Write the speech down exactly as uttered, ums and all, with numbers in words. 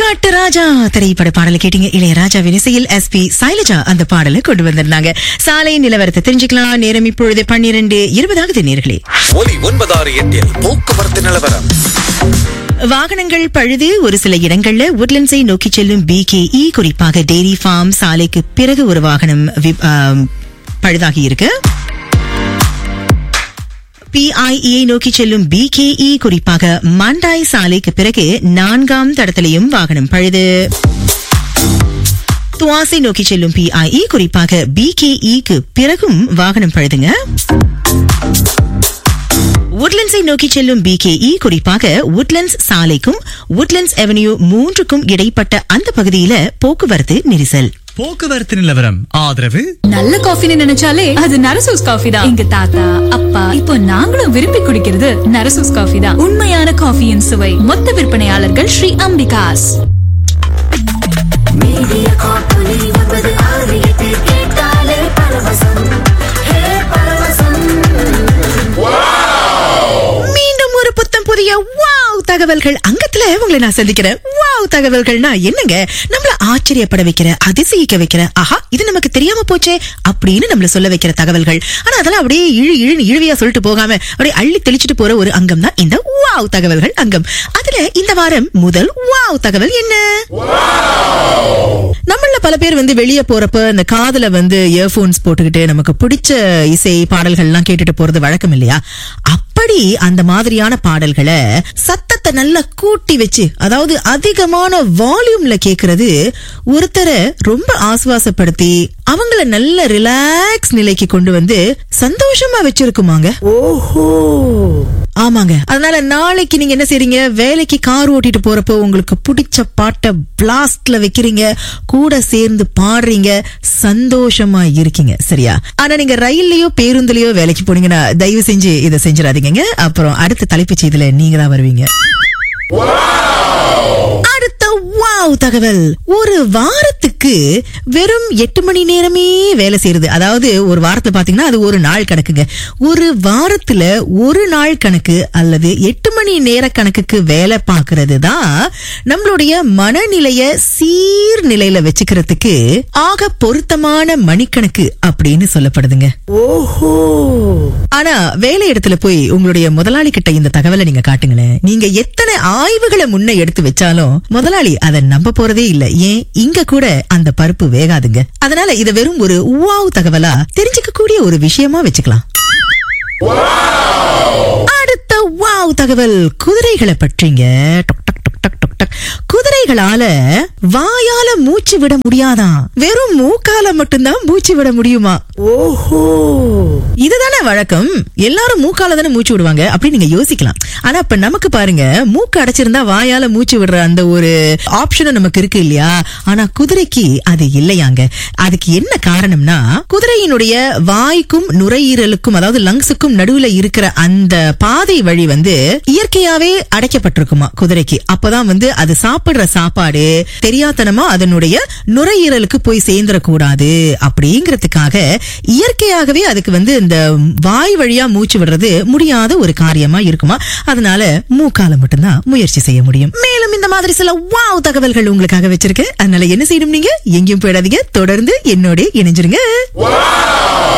பாட்டு ராஜா திரைப்பட பாடலை கேட்டீங்க. இளையராஜாவின் இசையில் எஸ் பி சைலஜா அந்த பாடலை கொண்டு வந்திருந்தாங்க. சாலை நிலவரத்தை தெரிஞ்சுக்கலாம். நேரம் இப்பொழுது பன்னிரண்டு இருபதாவது நேர்களே. ஒலி ஒன்பதாறு எட்டில் போக்குவரத்து நிலவரம். வாகனங்கள் பழுது. ஒரு சில இடங்கள்ல உட்லண்ட்ஸை நோக்கி செல்லும் பி கே இ, குறிப்பாக டெய்ரி ஃபார்ம் சாலைக்கு பிறகு ஒரு வாகனம் பழுதாகி இருக்கு. பி ஐ இ நோக்கி செல்லும் பி கே இ, குறிப்பாக மண்டாய் சாலைக்கு பிறகு நான்காம் தடத்திலையும் வாகனம் பழுது. துவாசை நோக்கி செல்லும் பி ஐ இ, குறிப்பாக பி கே இ-க்கு பிறகும் வாகனம் பழுதுங்க. உட்லண்ட்ஸை நோக்கி செல்லும் பி கே இ, குறிப்பாக உட்லண்ட்ஸ் சாலைக்கும் உட்லண்ட்ஸ் அவென்யூ மூன்றுக்கும் இடைப்பட்ட அந்த பகுதியில போக்குவரத்து நெரிசல். போக்குவரத்து நிலவரம் ஆதரவு. நல்ல காஃபின்னு நினைச்சாலே அது நரசூஸ் காஃபி தான். எங்க தாத்தா அப்பா இப்போ நாங்களும் விரும்பி குடிக்கிறது நரசூஸ் காஃபி தான். உண்மையான காஃபியின் சுவை. மொத்த விற்பனையாளர்கள் ஸ்ரீ அம்பிகாஸ். மீண்டும் ஒரு புத்தம் புதிய வாவ் தகவல்கள் அங்கத்துல உங்களை நான் சந்திக்கிறேன். வாவ் தகவல்கள்னா என்னங்க? நம்மள ஆச்சரியப்பட வைக்கிற, அதிசயிக்க வைக்கிற, ஆஹா இது நமக்கு தெரியாம போச்சே அப்படின்னு நம்மள சொல்ல வைக்கிற தகவல்கள். ஆனா அதெல்லாம் அப்படியே இழு இழு இழுவியா சொல்லிட்டு போகாம அப்படியே அள்ளி தெளிச்சுட்டு போற ஒரு அங்கம் தான் இந்த வாவ் தகவல்கள் அங்கம். அதுல இந்த வாரம் முதல் வாவ் தகவல் என்ன? நம்மள பல பேர் வந்து வெளியே போறப்ப இந்த காதுல வந்து இயர்போன்ஸ் போட்டுக்கிட்டு நமக்கு பிடிச்ச இசை பாடல்கள் எல்லாம் கேட்டுட்டு போறது வழக்கம் இல்லையா? அப்படி அந்த மாதிரியான பாடல்களை சத்தத்தை நல்லா கூட்டி வச்சு, அதாவது அதிகமான வால்யூம்ல கேக்குறது ஒருத்தரை ரொம்ப ஆசுவாசப்படுத்தி அவங்கள நல்ல ரிலாக்ஸ் நிலைக்கு கொண்டு வந்து சந்தோஷமா வச்சிருக்குமாங்க. ஓஹோ, ஆமாங்க. அதனால நாளைக்கு நீங்க என்ன செய்றீங்க? வேலைக்கு கார் ஓட்டிட்டு போறப்போ உங்களுக்கு பிடிச்ச பாட்டை பிளாஸ்ட்ல வைக்கிறீங்க, கூட சேர்ந்து பாடுறீங்க, சந்தோஷமா இருக்கீங்க, சரியா? ஆனா நீங்க ரயில்லயோ பேருந்துலயோ வேலைக்கு போனீங்கன்னா தயவு செஞ்சு இதை செஞ்சிடாதீங்க. அப்புறம் அடுத்த தலைப்புச் செய்தியில நீங்க தான் வருவீங்க. அடுத்த வாவ் தகவல், ஒரு வாரத்துக்கு வெறும் எட்டு மணி நேரமே வேலை செய்யறது. அதாவது ஒரு வாரத்துல பாத்தீங்கன்னா அது ஒரு நாள் கணக்குங்க. ஒரு வாரத்துல ஒரு நாள் கணக்கு அல்லது எட்டு மணி நேர கணக்குக்கு வேலை பாக்குறது தான் நம்மளுடைய மனநிலைய சீர்நிலையில வச்சுக்கிறதுக்கு ஆக பொருத்தமான மணிக்கணக்கு அப்படின்னு சொல்லப்படுதுங்க. ஓஹோ. ஆனா வேலை இடத்துல போய் உங்களுடைய முதலாளி கிட்ட இந்த தகவலை நீங்க காட்டுங்களேன். நீங்க எத்தனை ஆய்வுகளை முன்ன எடுத்து வச்சாலும் முதலாளி அதை நம்ப போறதே இல்ல. ஏன், இங்க கூட அந்த பருப்பு வேகாதுங்க. அதனால இத வெறும் ஒரு வாவ் தகவலா தெரிஞ்சுக்க கூடிய ஒரு விஷயமா வச்சுக்கலாம். அடுத்த வாவ் தகவல் குதிரைகளை பற்றிங்க. குதிரைகளால வாயால மூச்சு விட முடியாதான், வெறும் மூக்கால மட்டும்தான் மூச்சு விட முடியுமா? ஓஹோ, இதுதானே வழக்கம். எல்லாரும் மூக்கால தானே மூச்சு விடுவாங்க அப்படி நீங்க யோசிக்கலாம். ஆனா இப்ப நமக்கு பாருங்க, மூக்கு அடைச்சிருந்தா வாயால மூச்சு விடுற அந்த ஒரு ஆப்ஷனும் நமக்கு இருக்கு இல்லையா? ஆனா குதிரைக்கு அது இல்லையாங்க. அதுக்கு என்ன காரணம்னா, குதிரையினுடைய வாய்க்கும் நுரையீரலுக்கும் அதாவது லங்ஸுக்கும் நடுவுல இருக்கிற அந்த பாதை வழி வந்து இயற்கையாவே அடைக்கப்பட்டிருக்குமா குதிரைக்கு. அப்பதான் வந்து அது சாப்பிடுற சாப்பாடு தெரியாதனமா அதனுடைய நுரையீரலுக்கு போய் சேர்ந்துடக்கூடாது அப்படிங்கறதுக்காக இயற்கையாகவே அதுக்கு வந்து இந்த வாய் வழியா மூச்சு விடுறது முடியாத ஒரு காரியமா இருக்குமா. அதனால மூக்கால மட்டும்தான் முயற்சி செய்ய முடியும். மேலும் இந்த மாதிரி சில வாவ் தகவல்கள் உங்களுக்காக வச்சிருக்கு. அதனால என்ன செய்யணும், நீங்க எங்கேயும் போயிடாதீங்க, தொடர்ந்து என்னோட இணைஞ்சிருங்க.